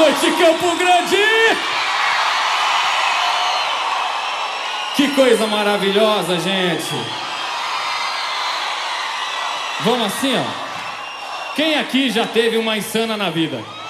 noite, Campo Grande! Que coisa maravilhosa, gente! Vamos assim, ó. Quem aqui já teve uma insana na vida?